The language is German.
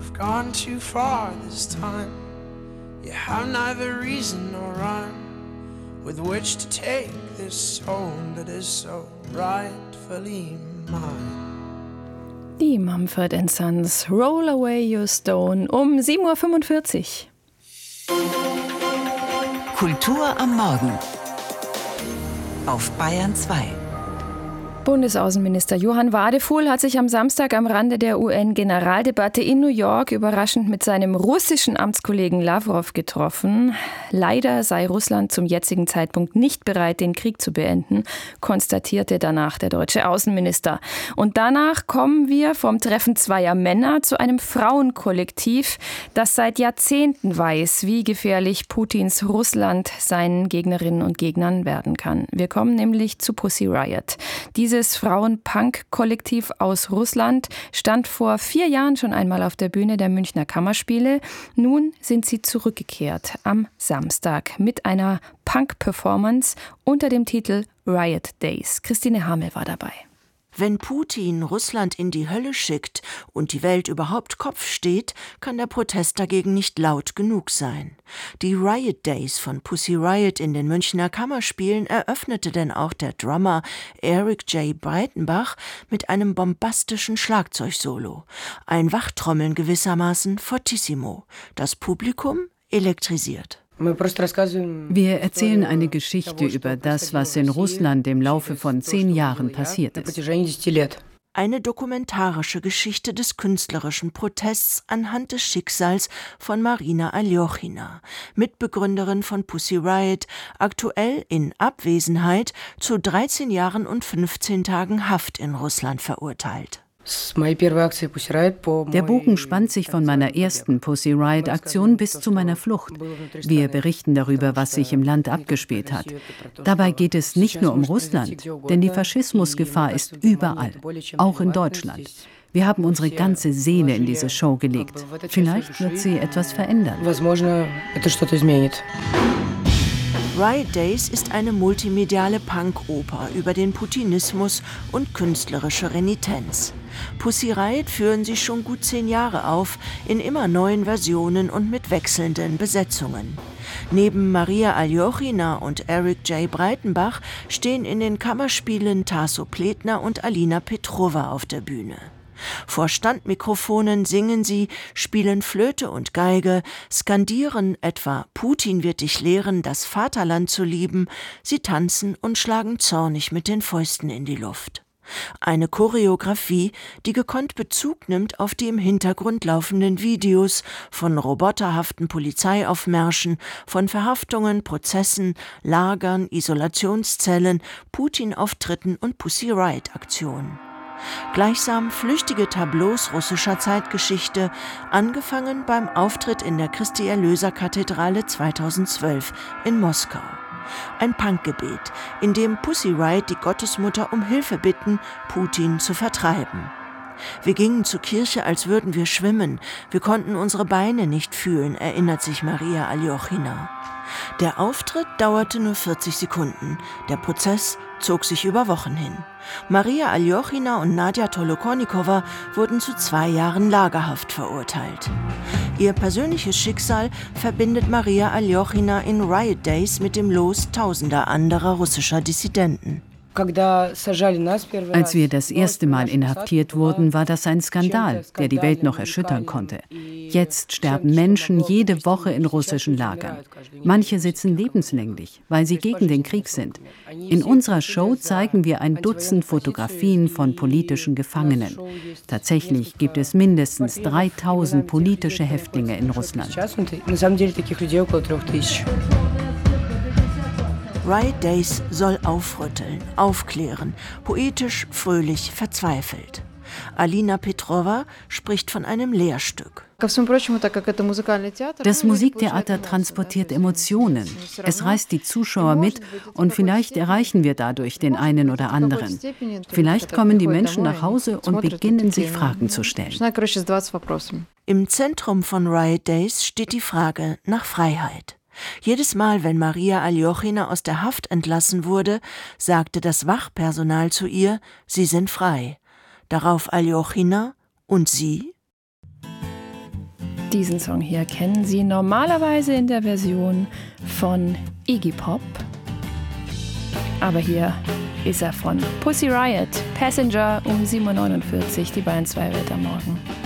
You've gone too far this time. You have neither reason nor rhyme with which to take this stone that is so rightfully mine. Die Mumford & Sons, Roll Away Your Stone, um 7.45 Uhr. Kultur am Morgen auf Bayern 2. Bundesaußenminister Johann Wadefuhl hat sich am Samstag am Rande der UN-Generaldebatte in New York überraschend mit seinem russischen Amtskollegen Lawrow getroffen. Leider sei Russland zum jetzigen Zeitpunkt nicht bereit, den Krieg zu beenden, konstatierte danach der deutsche Außenminister. Und danach kommen wir vom Treffen zweier Männer zu einem Frauenkollektiv, das seit Jahrzehnten weiß, wie gefährlich Putins Russland seinen Gegnerinnen und Gegnern werden kann. Wir kommen nämlich zu Pussy Riot. Dieses Frauen-Punk-Kollektiv aus Russland stand vor 4 Jahren schon einmal auf der Bühne der Münchner Kammerspiele. Nun sind sie zurückgekehrt am Samstag mit einer Punk-Performance unter dem Titel Riot Days. Christine Hamel war dabei. Wenn Putin Russland in die Hölle schickt und die Welt überhaupt Kopf steht, kann der Protest dagegen nicht laut genug sein. Die Riot Days von Pussy Riot in den Münchner Kammerspielen eröffnete denn auch der Drummer Eric J. Breitenbach mit einem bombastischen Schlagzeugsolo. Ein Wachtrommeln gewissermaßen fortissimo. Das Publikum elektrisiert. Wir erzählen eine Geschichte über das, was in Russland im Laufe von 10 Jahren passiert ist. Eine dokumentarische Geschichte des künstlerischen Protests anhand des Schicksals von Marina Aljochina, Mitbegründerin von Pussy Riot, aktuell in Abwesenheit zu 13 Jahren und 15 Tagen Haft in Russland verurteilt. Der Bogen spannt sich von meiner ersten Pussy Riot-Aktion bis zu meiner Flucht. Wir berichten darüber, was sich im Land abgespielt hat. Dabei geht es nicht nur um Russland, denn die Faschismusgefahr ist überall, auch in Deutschland. Wir haben unsere ganze Seele in diese Show gelegt. Vielleicht wird sie etwas verändern. Riot Days ist eine multimediale Punk-Oper über den Putinismus und künstlerische Renitenz. Pussy Riot führen sie schon gut 10 Jahre auf, in immer neuen Versionen und mit wechselnden Besetzungen. Neben Maria Aljochina und Eric J. Breitenbach stehen in den Kammerspielen Tasso Pletner und Alina Petrova auf der Bühne. Vor Standmikrofonen singen sie, spielen Flöte und Geige, skandieren etwa »Putin wird dich lehren, das Vaterland zu lieben«, sie tanzen und schlagen zornig mit den Fäusten in die Luft. Eine Choreografie, die gekonnt Bezug nimmt auf die im Hintergrund laufenden Videos von roboterhaften Polizeiaufmärschen, von Verhaftungen, Prozessen, Lagern, Isolationszellen, Putin-Auftritten und Pussy Riot-Aktionen. Gleichsam flüchtige Tableaus russischer Zeitgeschichte, angefangen beim Auftritt in der Christi-Erlöser-Kathedrale 2012 in Moskau. Ein Punkgebet, in dem Pussy Riot die Gottesmutter um Hilfe bitten, Putin zu vertreiben. Wir gingen zur Kirche, als würden wir schwimmen. Wir konnten unsere Beine nicht fühlen, erinnert sich Maria Aljochina. Der Auftritt dauerte nur 40 Sekunden. Der Prozess zog sich über Wochen hin. Maria Aljochina und Nadja Tolokonnikova wurden zu 2 Jahren Lagerhaft verurteilt. Ihr persönliches Schicksal verbindet Maria Aljochina in Riot Days mit dem Los tausender anderer russischer Dissidenten. Als wir das erste Mal inhaftiert wurden, war das ein Skandal, der die Welt noch erschüttern konnte. Jetzt sterben Menschen jede Woche in russischen Lagern. Manche sitzen lebenslänglich, weil sie gegen den Krieg sind. In unserer Show zeigen wir ein Dutzend Fotografien von politischen Gefangenen. Tatsächlich gibt es mindestens 3000 politische Häftlinge in Russland. Riot Days soll aufrütteln, aufklären, poetisch, fröhlich, verzweifelt. Alina Petrova spricht von einem Lehrstück. Das Musiktheater transportiert Emotionen. Es reißt die Zuschauer mit und vielleicht erreichen wir dadurch den einen oder anderen. Vielleicht kommen die Menschen nach Hause und beginnen sich Fragen zu stellen. Im Zentrum von Riot Days steht die Frage nach Freiheit. Jedes Mal, wenn Maria Aljochina aus der Haft entlassen wurde, sagte das Wachpersonal zu ihr, sie sind frei. Darauf Aljochina: und Sie? Diesen Song hier kennen Sie normalerweise in der Version von Iggy Pop. Aber hier ist er von Pussy Riot, Passenger um 7.49 Uhr, die Bayern 2 Welt am Morgen.